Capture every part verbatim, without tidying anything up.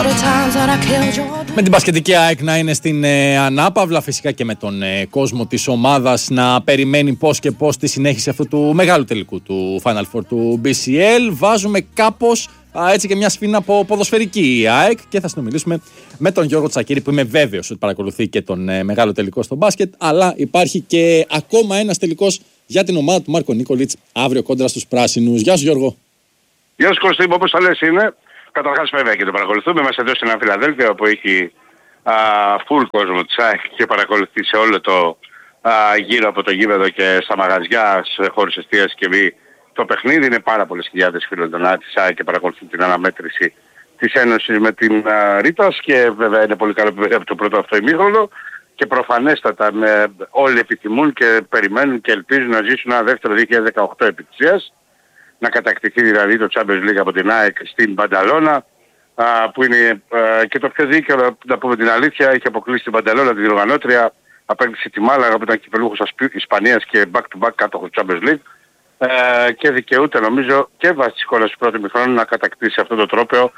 Με την μπασκετική ΑΕΚ να είναι στην ε, ανάπαυλα, φυσικά και με τον ε, κόσμο της ομάδας να περιμένει πώς και πώς τη συνέχιση αυτού του μεγάλου τελικού του Final Four του μπι σι ελ. Βάζουμε κάπως α, έτσι και μια σφήνα από ποδοσφαιρική η ΑΕΚ και θα συνομιλήσουμε με τον Γιώργο Τσακίρη, που είμαι βέβαιος ότι παρακολουθεί και τον ε, μεγάλο τελικό στο μπάσκετ, αλλά υπάρχει και ακόμα ένας τελικός για την ομάδα του Μάρκο Νίκολιτς αύριο κόντρα στους Πράσινους. Γεια σου Γιώργο. Γεια σου Κωστή, όπως θα λες είναι. Καταρχάς βέβαια και το παρακολουθούμε. Είμαστε εδώ στην Φιλαδέλφια που έχει α, full κόσμο της ΑΕΚ και παρακολουθεί σε όλο το α, γύρω από το γήπεδο και στα μαγαζιά, σε χώρους εστίας και βι το παιχνίδι. Είναι πάρα πολλές χιλιάδες φίλων των ΑΕΚ της ΑΕΚ και παρακολουθούν την αναμέτρηση της Ένωσης με την α, Ρήτας και βέβαια είναι πολύ καλό που από το πρώτο αυτό ημίχρονο και προφανέστατα με, όλοι επιθυμούν και περιμένουν και ελπίζουν να ζήσουν ένα δεύτερο δύο χιλιάδες δεκαοκτώ επιτυχίας. Να κατακτηθεί δηλαδή το Champions League από την ΑΕΚ στην Μπανταλώνα, που είναι α, και το πιο δίκαιο, να πούμε την αλήθεια, έχει αποκλείσει την Μπανταλώνα, την διοργανώτρια, απέκτησε τη Μάλαγα που ήταν κυπελούχος Ισπανίας και back to back κάτω από το Champions League α, και δικαιούται νομίζω και βάσει της εικόνας του πρώτου ημιχρόνου να κατακτήσει αυτό το τρόπαιο.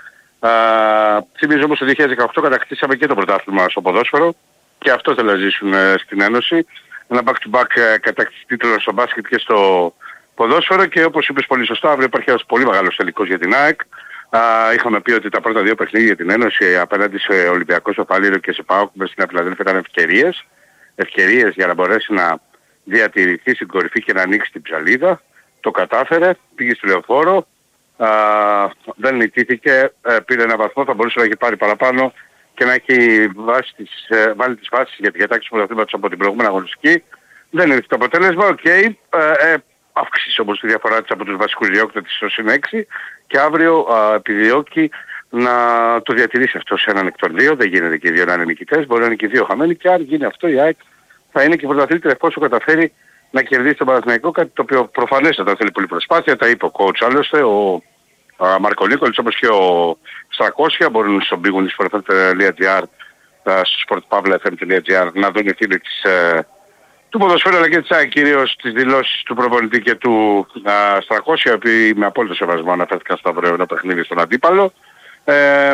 Θυμίζω όμως το δύο χιλιάδες δεκαοκτώ κατακτήσαμε και το πρωτάθλημα στο ποδόσφαιρο και αυτό θέλω να ζήσουν ε, στην Ένωση. Ένα back to back ε, κατακτήσει τίτλο στο μπάσκετ και στο ποδόσφαιρο και όπως είπες πολύ σωστά, αύριο υπάρχει ένας πολύ μεγάλος τελικός για την ΑΕΚ. Α, είχαμε πει ότι τα πρώτα δύο παιχνίδια για την Ένωση απέναντι σε Ολυμπιακό, στο Παλίριο και σε ΠΑΟΚ μες στην Φιλαδέλφια ήταν ευκαιρίες. Ευκαιρίες για να μπορέσει να διατηρηθεί στην κορυφή και να ανοίξει την ψαλίδα. Το κατάφερε, πήγε στη Λεωφόρο, α, δεν νικήθηκε, ε, πήρε ένα βαθμό, θα μπορούσε να έχει πάρει παραπάνω και να έχει βάσει τις, ε, βάλει τις βάσεις για την κατάκτηση του πρωταθλήματος από την προηγούμενη αγωνιστική. Δεν ήρθε το αποτέλεσμα, οκ. Okay, ε, ε, αύξησε όμως τη διαφορά της από τους βασικούς διώκτες στο συν έξι και αύριο α, επιδιώκει να το διατηρήσει αυτό σε έναν εκ των δύο. Δεν γίνεται και οι δύο να είναι νικητές, μπορεί να είναι και οι δύο χαμένοι και αν γίνει αυτό η ΑΕΚ θα είναι και πρωταθλήτρια εφόσον καταφέρει να κερδίσει τον Παναθηναϊκό, κάτι το οποίο προφανέστατα θέλει πολύ προσπάθεια. Τα είπε ο coach άλλωστε, ο Μάρκο Νίκολιτς όπως και ο Στρακόσια μπορούν στον πίγουν της φορεφέλ τελεία τζι άρ, στο sportpavlafm.gr να δουν οι φίλοι της του ποδοσφαίρου αλλά και της ΑΕΚ, κυρίως τις δηλώσεις του προπονητή και του α, Στρακόσια, οι οποίοι με απόλυτο σεβασμό αναφέρθηκαν στο αυριανό παιχνίδι στον αντίπαλο. Ε,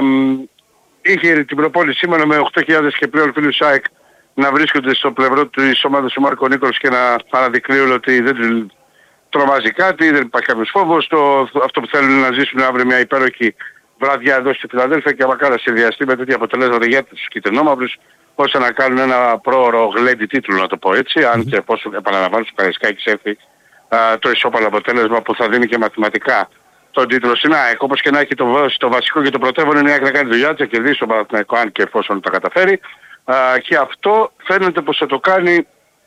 είχε την προπόνηση σήμερα με οκτώ χιλιάδες και πλέον φίλους της ΑΕΚ να βρίσκονται στο πλευρό της ομάδας του Μάρκο Νίκολιτς και να αναδεικνύουν ότι δεν τρομάζει κάτι, δεν υπάρχει κάποιος φόβος. Το, αυτό που θέλουν είναι να ζήσουν αύριο μια υπέροχη βράδια εδώ στη Φιλαδέλφια και μακάρι να συνδυαστεί με τέτοια αποτελέσματα για τους κυτρινόμαυρους, ώστε να κάνουν ένα πρόωρο γλέντι τίτλου, να το πω έτσι, αν και εφόσον επαναλαμβάνω στο Καραϊσκάκης έρθει α, το ισόπαλο αποτέλεσμα που θα δίνει και μαθηματικά τον τίτλο στην ΑΕΚ. Όπως και να έχει το, το βασικό και το πρωτεύον είναι η ΑΕΚ να κάνει δουλειά της, να κερδίσει τον Παναθηναϊκό αν και εφόσον τα καταφέρει. Α, και αυτό φαίνεται πως θα το κάνει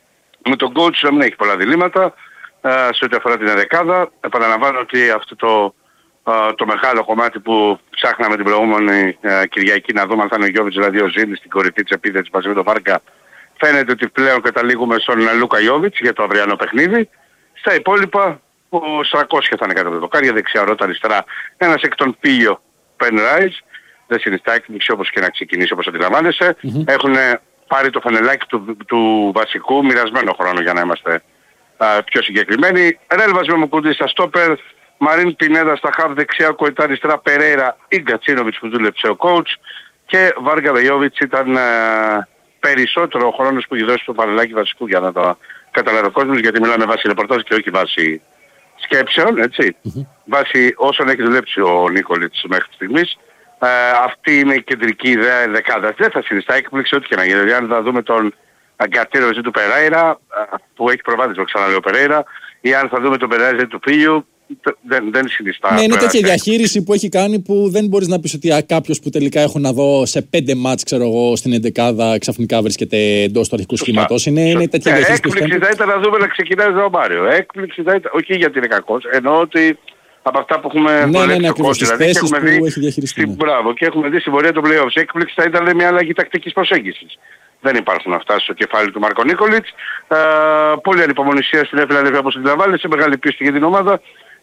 με τον coach να μην έχει πολλά διλήμματα α, σε ό,τι αφορά την ενδεκάδα. Επαναλαμβάνω ότι αυτό το Uh, το μεγάλο κομμάτι που ψάχναμε την προηγούμενη uh, Κυριακή να δούμε αν θα είναι ο Γιώβιτς, δηλαδή ο Ζήνης στην κορυφή της επίθεσης μαζί με τον Βάρκα, φαίνεται ότι πλέον καταλήγουμε στον Λούκα Γιώβιτς για το αυριανό παιχνίδι. Στα υπόλοιπα ο Στρακόσια θα είναι κατά το δοκάρια, δεξιά ρώτα αριστερά ένας εκ των Πίλιο Πεν Ράις, δεν συνιστά έκπληξη όπως και να ξεκινήσει όπως αντιλαμβάνεσαι. Mm-hmm. Έχουν πάρει το φανελάκι του, του βασικού, μοιρασμένο χρόνο για να είμαστε uh, πιο συγκεκριμένοι. Ρέλβας με Μουκούντι στα στόπερ, Μαρίν Πινέδα στα χαφ δεξιά, Κοϊτά αριστερά, Περέιρα ή Γκατσίνοβιτς που δούλεψε ο coach και Βάργα Βεγιόβιτς ήταν ε, περισσότερο ο χρόνος που έχει δώσει το φανελάκι βασικού για να το καταλάβει ο κόσμος, γιατί μιλάμε βάση ρεπορτάζ και όχι βάση σκέψεων, έτσι. Mm-hmm. Βάση όσων έχει δουλέψει ο Νίκολιτς μέχρι στιγμής. Ε, αυτή είναι η κεντρική ιδέα δεκάδα. Δεν θα συνιστά έκπληξη ό,τι και να γίνει. Δηλαδή αν θα δούμε τον Γκατσίνοβιτς του Περέιρα που έχει προβάδισμα, ξαναλέω Περέιρα, ή αν θα δούμε τον Περέιρα του Πίλιου, Δεν, δεν συνιστά. Ναι, είναι τέτοια διαχείριση που έχει κάνει που δεν μπορείς να πεις ότι κάποιος που τελικά έχω να δω σε πέντε μάτς, ξέρω εγώ, στην εντεκάδα ξαφνικά βρίσκεται εντός του αρχικού σχήματος. Είναι, είναι τέτοια ε, διαχείριση. Έκπληξη θα ήταν να δούμε να ξεκινάει ο Μάριο. Έκπληξη θα ήταν, όχι γιατί είναι κακός, εννοώ ότι από αυτά που έχουμε ναι, ναι, ναι, ακριβώς, τις δηλαδή, θέσεις έχουμε που δει, έχει διαχειριστεί. Στην, μπράβο, και έχουμε δει στην πορεία των playoffs. Έκπληξη θα ήταν μια αλλαγή τακτικής προσέγγισης. Δεν υπάρχουν αυτά στο κεφάλι του Μάρκο Νίκολιτς. Ε, πολύ ανυπομονησία στην Φιλαδέλφια όπως αντιλαμβάνεσαι, μεγάλη πίστη για την ομάδα.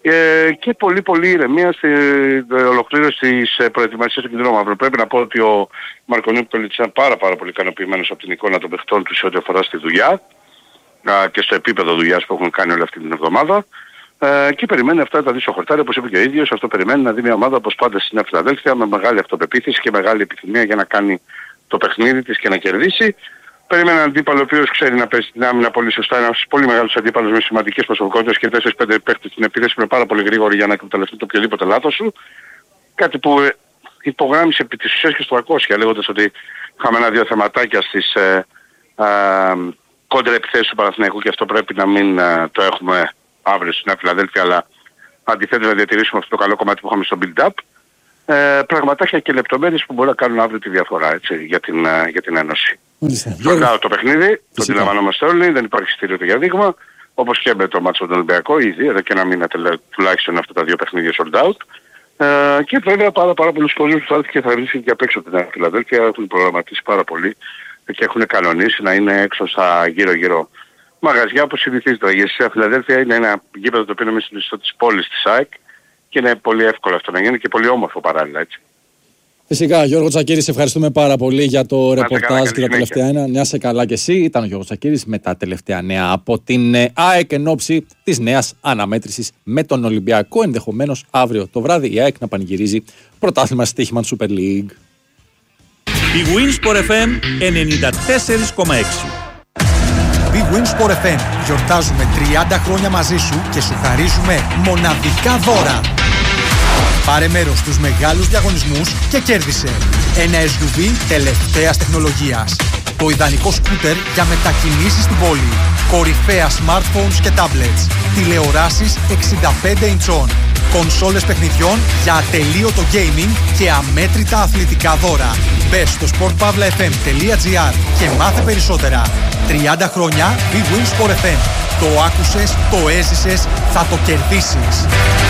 Ε, και πολύ πολύ ηρεμία στην ολοκλήρωση της προετοιμασίας του κυτρινόμαυρου. Πρέπει να πω ότι ο Μάρκο Νίκολιτς ήταν πάρα πάρα πολύ ικανοποιημένος από την εικόνα των παιχτών του σε ό,τι αφορά στη δουλειά α, και στο επίπεδο δουλειάς που έχουν κάνει όλη αυτή την εβδομάδα. Ε, και περιμένει αυτά τα δύο χορτάρια, όπως είπε και ο ίδιος. Αυτό περιμένει να δει μια ομάδα όπως πάντα στη Νέα Φιλαδέλφια με μεγάλη αυτοπεποίθηση και μεγάλη επιθυμία για να κάνει το παιχνίδι της και να κερδίσει. Περιμένει έναν αντίπαλο ο οποίος ξέρει να παίζει την άμυνα πολύ σωστά. Ένας πολύ μεγάλος αντίπαλος με σημαντικές προσωπικότητες και τέσσερα πέντε παίχτες στην επίθεση που είναι πάρα πολύ γρήγοροι για να εκμεταλλευτεί το οποιοδήποτε λάθος σου. Κάτι που υπογράμμισε επί της ουσίας και στο τριακόσια λέγοντας ότι είχαμε ένα-δύο θεματάκια στις ε, ε, κόντρα επιθέσεις του Παναθηναϊκού και αυτό πρέπει να μην ε, το έχουμε αύριο στην Νέα Φιλαδέλφια, αλλά αντιθέτως να διατηρήσουμε αυτό το καλό κομμάτι που είχαμε στο build-up. Ε, πραγματάκια και λεπτομέρειες που μπορεί να κάνουν αύριο τη διαφορά έτσι, για, την, uh, για την Ένωση. Φαντάω το παιχνίδι, το αντιλαμβανόμαστε όλοι, δεν υπάρχει στήριο για δείγμα, όπως και με το μάτσο του Ολυμπιακό, ήδη εδώ και ένα μήνα τουλάχιστον αυτά τα δύο παιχνίδια sold out. Ε, και βέβαια πάρα, πάρα πολλούς κόσμους που θα έρθει και θα βρίσκει και απ' έξω την Φιλαδέλφια, έχουν προγραμματίσει πάρα πολύ και έχουν κανονίσει να είναι έξω στα γύρω-γύρω μαγαζιά που συνηθίζεται. Η Φιλαδέλφια είναι ένα γήπεδο το οποίο είναι μέσα της πόλης της ΑΕΚ. Και είναι πολύ εύκολο αυτό να γίνει και πολύ όμορφο παράλληλα έτσι. Φυσικά, Γιώργο Τσακίρη, σε ευχαριστούμε πάρα πολύ για το ρεπορτάζ και τα τελευταία ένα. Να σε καλά και εσύ. Ήταν ο Γιώργος Τσακίρης με τα τελευταία νέα από την ΑΕΚ εν ώψη της νέας αναμέτρησης με τον Ολυμπιακό. Ενδεχομένως αύριο το βράδυ η ΑΕΚ να πανηγυρίζει πρωτάθλημα στοίχημα του Super League. Η Winsport εφ εμ ενενήντα τέσσερα κόμμα έξι. Big Win Sport εφ εμ. Γιορτάζουμε τριάντα χρόνια μαζί σου και σου χαρίζουμε μοναδικά δώρα. Πάρε μέρος στους μεγάλους διαγωνισμούς και κέρδισε ένα ες γιου βι τελευταίας τεχνολογίας. Το ιδανικό σκούτερ για μετακινήσεις στην πόλη. Κορυφαία smartphones και tablets. Τηλεοράσεις εξήντα πέντε ιντσών. Κονσόλες παιχνιδιών για ατελείωτο gaming και αμέτρητα αθλητικά δώρα. Μπες στο σπορτ παύλα εφ εμ τελεία τζι άρ και μάθε περισσότερα. τριάντα χρόνια Big Win Sport εφ εμ. Το άκουσες, το έζησες, θα το κερδίσεις.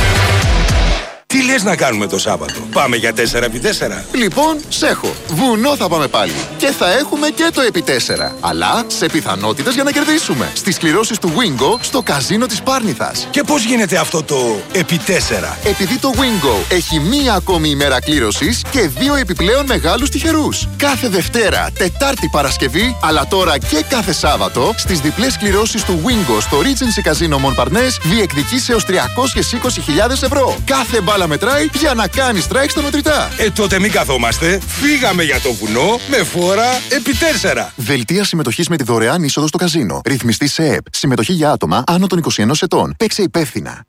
Τι λες να κάνουμε το Σάββατο? Πάμε για τέσσερα επί τέσσερα. Λοιπόν, σ' έχω. Βουνό θα πάμε πάλι. Και θα έχουμε και το επί τέσσερα. Αλλά σε πιθανότητες για να κερδίσουμε. Στις κληρώσεις του Wingo στο καζίνο της Πάρνηθας. Και πώς γίνεται αυτό το επί τέσσερα? Επειδή το Wingo έχει μία ακόμη ημέρα κλήρωσης και δύο επιπλέον μεγάλους τυχερούς. Κάθε Δευτέρα, Τετάρτη, Παρασκευή, αλλά τώρα και κάθε Σάββατο, στις διπλές κληρώσεις του Wingo στο Regency Casino Montparnasse διεκδικείς έως τριακόσιες είκοσι χιλιάδες ευρώ. Κάθε μπάλα μετράει για να κάνει strike στα μετρητά. Ε, τότε μην καθόμαστε. Φύγαμε για το βουνό με φόρα επί τέσσερα. Δελτία συμμετοχής με τη δωρεάν είσοδο στο καζίνο. Ρυθμιστή σε ΕΕΠ. Συμμετοχή για άτομα άνω των είκοσι ενός ετών. Παίξε υπεύθυνα.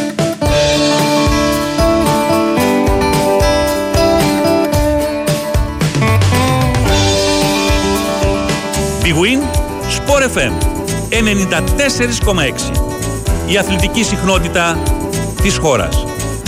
Big Win Sport εφ εμ ενενήντα τέσσερα κόμμα έξι. Η αθλητική συχνότητα της χώρας.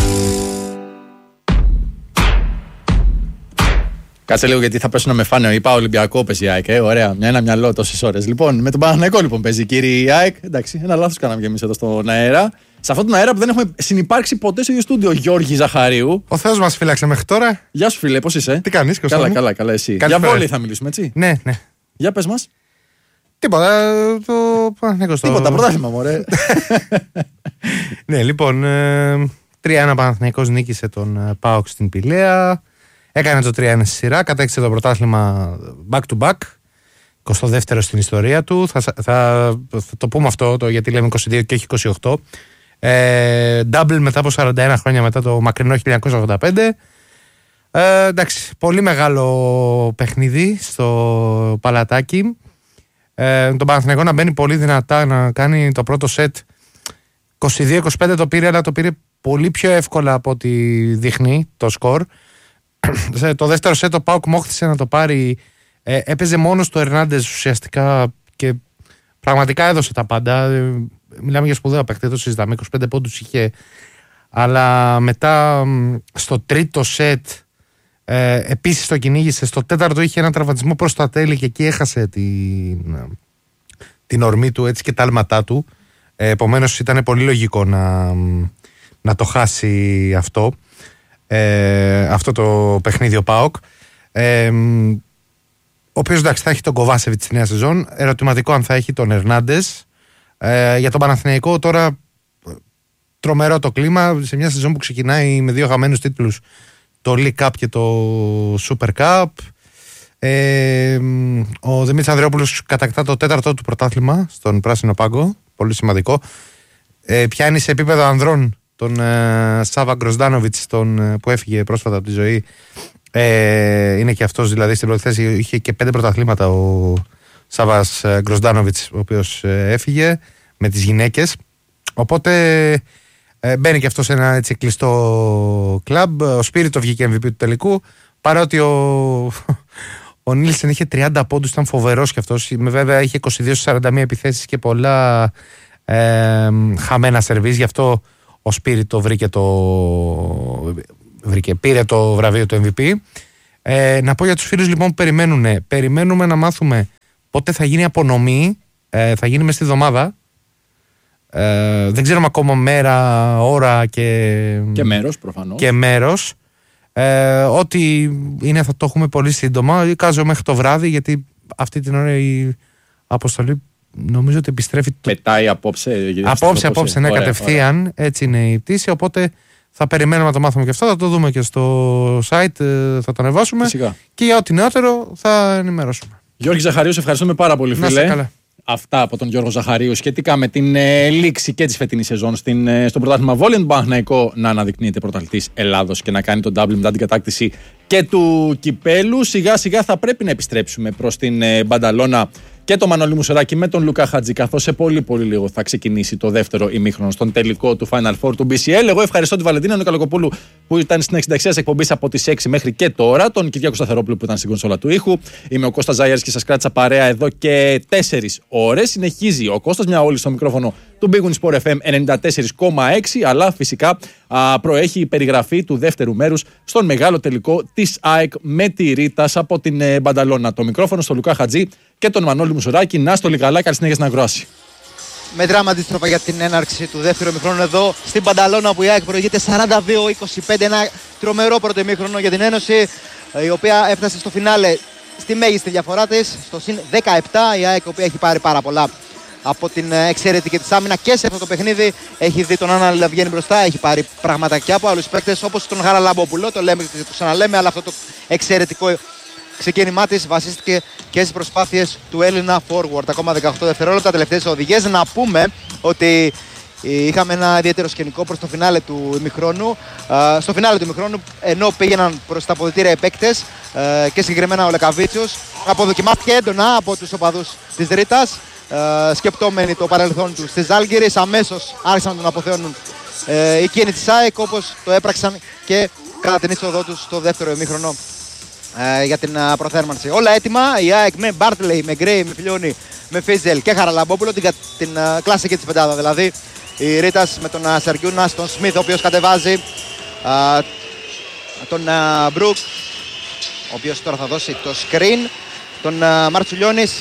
Κάτσε λίγο γιατί θα πέσουν να με φάνε. Είπα Ολυμπιακό παίζει η ΑΕΚ. Ε, ωραία, μια ένα μυαλό τόσες ώρες. Λοιπόν, με τον Παναθηναϊκό λοιπόν παίζει κύριε η ΑΕΚ. Εντάξει, ένα λάθος κάναμε κι εμείς εδώ στον αέρα. Σε αυτόν τον αέρα που δεν έχουμε συνυπάρξει ποτέ στο ίδιο στούντιο, Γιώργη Ζαχαρίου. Ο Θεός μας φύλαξε μέχρι τώρα. Γεια σου, φίλε, πώς είσαι? Τι κάνεις, Κωστό? Καλά, καλά, καλά, εσύ. Καλή Για πέρα. βόλεϊ θα μιλήσουμε, έτσι. Ναι, ναι. Για πες μας. Τίποτα. Το Παναθηναϊκό στο... Τίποτα, πρωτάθλημα, μωρέ. Ναι, λοιπόν. Ε, τρία ένα Παναθηναϊκός νίκησε τον ε, ΠΑΟΚ στην Πηλαία. Έκανε το τρία ένα στη σειρά. Κατέκτησε το πρωτάθλημα back to back. εικοστό δεύτερο στην ιστορία του. Θα, θα, θα το πούμε αυτό το, γιατί λέμε είκοσι δύο και όχι είκοσι οκτώ. Ε, double μετά από σαράντα ένα χρόνια μετά το μακρινό χίλια εννιακόσια ογδόντα πέντε. Ε, εντάξει, πολύ μεγάλο παιχνίδι στο Παλατάκι. Ε, τον Παναθηναϊκό να μπαίνει πολύ δυνατά, να κάνει το πρώτο σετ είκοσι δύο είκοσι πέντε το πήρε, αλλά το πήρε πολύ πιο εύκολα από ό,τι δείχνει το σκορ. Το δεύτερο σετ ο ΠΑΟΚ μόχθησε να το πάρει. Ε, έπαιζε μόνος του Ερνάντες ουσιαστικά και πραγματικά έδωσε τα πάντα. Ε, μιλάμε για σπουδαίο παίκτη, το συζητάμε. είκοσι πέντε πόντους είχε. Αλλά μετά στο τρίτο σετ ε, επίσης το κυνήγησε. Στο τέταρτο είχε ένα τραυματισμό προς τα τέλη και εκεί έχασε την, την ορμή του έτσι και τα άλματά του. Ε, επομένως ήταν πολύ λογικό να, να το χάσει αυτό. Ε, αυτό το παιχνίδι ο ΠΑΟΚ, ε, ο οποίος εντάξει θα έχει τον Κοβάσεβιτ στη νέα σεζόν. Ερωτηματικό αν θα έχει τον Ερνάντες. ε, για τον Παναθηναϊκό τώρα τρομερό το κλίμα σε μια σεζόν που ξεκινάει με δύο χαμένους τίτλους, το League Cup και το Super Cup. ε, ο Δημήτρης Ανδρεόπουλος κατακτά το τέταρτο του πρωτάθλημα στον Πράσινο Πάγκο, πολύ σημαντικό. ε, πιάνει σε επίπεδο ανδρών τον ε, Σάβα Γκροζντάνοβιτς, τον, ε, που έφυγε πρόσφατα από τη ζωή. Ε, είναι και αυτός δηλαδή στην πρώτη θέση. Είχε και πέντε πρωταθλήματα ο Σάβας Γκροζντάνοβιτς, ο οποίος ε, έφυγε με τις γυναίκες. Οπότε ε, μπαίνει και αυτό σε ένα έτσι κλειστό κλαμπ. Ο Σπίριτο βγήκε εμ βι πι του τελικού. Παρότι ο, ο Νίλσεν είχε τριάντα πόντους, ήταν φοβερός κι αυτός. Βέβαια είχε είκοσι δύο στις σαράντα μία επιθέσεις και πολλά ε, χαμένα σερβίς. Γι' αυτό ο Σπίριτο βρήκε το, βρήκε, πήρε το βραβείο του εμ βι πι. Ε, να πω για τους φίλους λοιπόν που περιμένουν. Περιμένουμε να μάθουμε πότε θα γίνει απονομή. Ε, θα γίνει μες στη εβδομάδα. Ε, δεν ξέρουμε ακόμα μέρα, ώρα και, και μέρος προφανώς. Και μέρος. Ε, ό,τι είναι θα το έχουμε πολύ σύντομα. Εικάζω μέχρι το βράδυ, γιατί αυτή την ώρα η αποστολή νομίζω ότι επιστρέφει. Πετάει απόψε. Απόψε, απόψε, ναι, ωραία, κατευθείαν. Ωραία. Έτσι είναι η πτήση. Οπότε θα περιμένουμε να το μάθουμε και αυτό. Θα το δούμε και στο site. Θα το ανεβάσουμε. Φυσικά. Και για ό,τι νεότερο θα ενημερώσουμε. Γιώργη Ζαχαρίου, σε ευχαριστούμε πάρα πολύ, φίλε. Καλά. Αυτά από τον Γιώργο Ζαχαρίου σχετικά με την ε, λήξη και τη φετινή σεζόν στην, ε, στο πρωτάθλημα βόλεϊ. Τον Παναθηναϊκό να αναδεικνύεται πρωταθλητής Ελλάδος και να κάνει τον double μετά την κατάκτηση και του κυπέλου. Σιγά σιγά θα πρέπει να επιστρέψουμε προς την ε, Μπανταλώνα και τον Μανώλη Μουσεράκη με τον Λουκά Χατζή, καθώς σε πολύ πολύ λίγο θα ξεκινήσει το δεύτερο ημίχρονο στον τελικό του Final Four του μπι σι ελ. Εγώ ευχαριστώ τη Βαλεντίνα Νικολακοπούλου που ήταν στην εξινταξία εκπομπής από τις έξι μέχρι και τώρα, τον Κυριάκο Σταθερόπουλο που ήταν στην κονσόλα του ήχου. Είμαι ο Κώστας Ζάιαρης και σας κράτησα παρέα εδώ και τέσσερις ώρες. Συνεχίζει ο Κώστας Μιαόλης στο μικρόφωνο του Big Win Sport εφ εμ ενενήντα τέσσερα κόμμα έξι, αλλά φυσικά α, προέχει η περιγραφή του δεύτερου μέρους στον μεγάλο τελικό της ΑΕΚ με τη Ρίτας από την ε, Μπανταλώνα. Το μικρόφωνο στο Λουκά Χατζή και τον Μανώλη Μουσουράκη. Να στο λιγαλά, καλή συνέχεια στην ακρόαση. Με δράμα αντίστροφα για την έναρξη του δεύτερου ημιχρόνου εδώ στην Μπανταλώνα, που η ΑΕΚ προηγείται σαράντα δύο είκοσι πέντε. Ένα τρομερό πρώτο ημίχρονο για την Ένωση, η οποία έφτασε στο φινάλε στη μέγιστη διαφορά της, στο συν δεκαεπτά. Η ΑΕΚ, η οποία έχει πάρει πάρα πολλά από την εξαιρετική της άμυνα και σε αυτό το παιχνίδι, έχει δει τον Άννα να βγαίνει μπροστά, έχει πάρει πράγματα και από άλλους παίκτες όπως τον Χαραλαμπόπουλο. Το λέμε και το ξαναλέμε, αλλά αυτό το εξαιρετικό ξεκίνημά της βασίστηκε και στις προσπάθειες του Έλληνα forward. Ακόμα δεκαοκτώ δευτερόλεπτα, τελευταίες οδηγίες. Να πούμε ότι είχαμε ένα ιδιαίτερο σκηνικό προς το φινάλε του ημιχρόνου. Στο φινάλε του ημιχρόνου, ενώ πήγαιναν προς τα αποδυτήρια οι παίκτες και συγκεκριμένα ο Λεκαβίτσιος, αποδοκιμάστηκε έντονα από τους οπαδούς της Ρίτας. Σκεπτόμενοι το παρελθόν του στις Ζάλγκιρις, αμέσως άρχισαν να τον αποθεώνουν οι κίνοι της ΑΕΚ, όπως το έπραξαν και κατά την είσοδό τους στο δεύτερο ημίχρονο για την προθέρμανση. Όλα έτοιμα, η ΑΕΚ με Μπάρτλεϊ, με Γκρέι, με Φιλιώνη, με Φίζελ και Χαραλαμπόπουλο, την, την κλασική της πεντάδα δηλαδή. Η Ρίτας με τον Σεργιούνα, τον Σμιθ, ο οποίος κατεβάζει, α, τον α, Μπρουκ, ο οποίος τώρα θα δώσει το screen, τον α, Μαρτσουλιώνης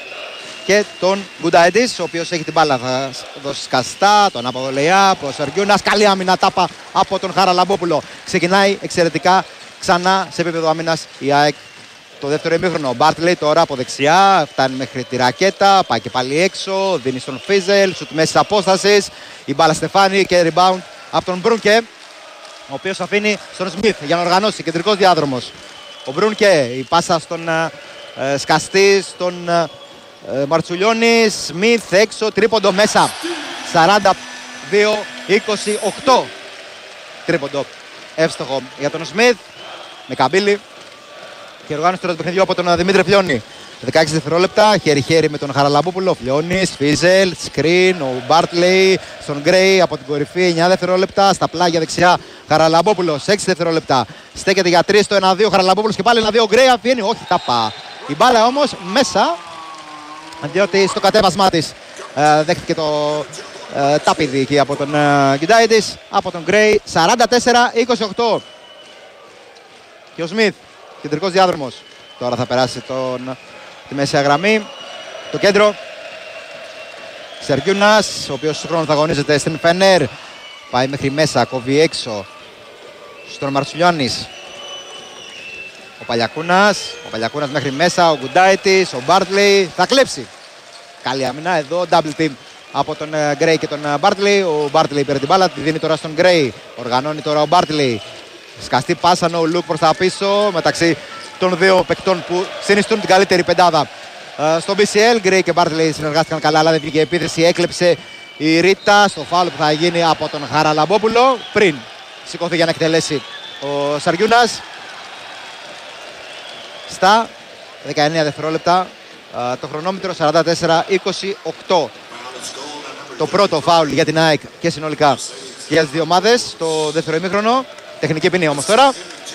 και τον Γκουνταεντής, ο οποίος έχει την μπάλα, θα δώσει σκαστά, τον Αποδολειά, ο Σεργιούνας, καλή άμυνα τάπα από τον Χαραλαμπόπουλο. Ξεκινάει εξαιρετικά ξανά σε επίπεδο άμυνας η ΑΕΚ το δεύτερο ημίχρονο. Ο Μπάρτλεϊ τώρα από δεξιά, φτάνει μέχρι τη ρακέτα, πάει και πάλι έξω, δίνει στον Φίζελ, σουτ μέσης απόστασης, η μπάλα στεφάνει και rebound από τον Μπρούνκε, ο οποίος αφήνει στον Σμιθ για να οργανώσει, κεντρικός διάδρομος. Ο Μπρούνκε, η πάσα στον ε, σκαστή, στον ε, Μαρτσουλιώνη, Σμιθ έξω, τρίποντο μέσα, σαράντα δύο είκοσι οκτώ, τρίποντο εύστοχο για τον Σμιθ με καμπύλη και οργάνωση τώρα του παιχνιδιού από τον Δημήτρη Φιλιώνη. δεκαέξι δευτερόλεπτα, χέρι-χέρι με τον Χαραλαμπόπουλο, Φιλιώνης, Φίζελ, σκριν, ο Μπάρτλεϊ στον Γκρέι από την κορυφή, εννιά δευτερόλεπτα, στα πλάγια δεξιά Χαραλαμπόπουλος, έξι δευτερόλεπτα, στέκεται για τρία στο ένα δύο, Χαραλαμπόπουλος και πάλι ένα δύο, Γκρέι αφήνει, όχι τάπα. Η μπάλα όμως μέσα, διότι στο κατέβασμά της ε, δέχτηκε το ε, τάπιδι εκεί από τον ε, Γκιντάιτης, από τον Γκρέι, σαράντα τέσσερα είκοσι οκτώ. Και ο Σμιθ, κεντρικός διάδρομος, τώρα θα περάσει τον, τη μεσαία γραμμή, το κέντρο. Σεργιούνας, ο οποίος στον χρόνο θα αγωνίζεται στην Φενέρ, πάει μέχρι μέσα, κόβει έξω στον Μαρτσουλιώνης. Ο Παλιακούνας, ο Παλιακούνας μέχρι μέσα, ο Γκουντάιτης, ο Μπάρτλεϊ, θα κλέψει. Καλή άμυνα εδώ, double team από τον Γκρέι και τον Μπάρτλεϊ. Ο Μπάρτλεϊ πήρε την μπάλα, τη δίνει τώρα στον Γκρέι. Οργανώνει τώρα ο Μπάρτλεϊ. Σκαστή πάσα, ο Λουκ προς τα πίσω μεταξύ των δύο παικτών που συνιστούν την καλύτερη πεντάδα στο μπι σι ελ. Γκρέι και Μπάρτλεϊ συνεργάστηκαν καλά, αλλά δεν βγήκε επίθεση. Έκλεψε η Ρίτα στο φάουλ που θα γίνει από τον Χαραλαμπόπουλο πριν σηκώθει για να εκτελέσει ο Σαριούνας. Στα δεκαεννέα δευτερόλεπτα το χρονόμετρο, σαράντα τέσσερα είκοσι οκτώ. Το πρώτο φάουλ για την ΑΕΚ και συνολικά για τις δύο ομάδες το δεύτερο ημίχρονο. Τεχνική ποινή όμως τώρα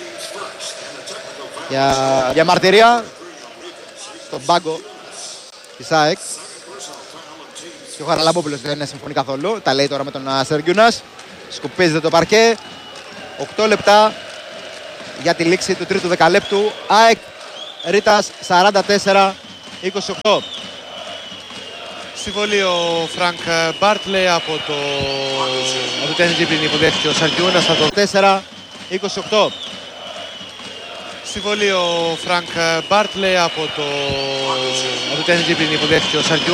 για, για μαρτυρία στον πάγκο της ΑΕΚ. Και ο Χαραλαμπόπουλος δεν συμφωνεί καθόλου. Τα λέει τώρα με τον Σεργιούνας. Σκουπίζεται το παρκέ. οκτώ λεπτά για τη λήξη του τρίτου δεκαλέπτου. ΑΕΚ Ρίτας σαράντα τέσσερα είκοσι οκτώ. Συμβολή ο Φρανκ Μπάρτλε από το από την τεχνική ποινή που δέχτηκε ο Σαριούνας στα το τέσσερα είκοσι οκτώ. Συμβολή ο Φρανκ Μπάρτλε από το από την τεχνική ποινή που δέχτηκε ο Σαριούνας.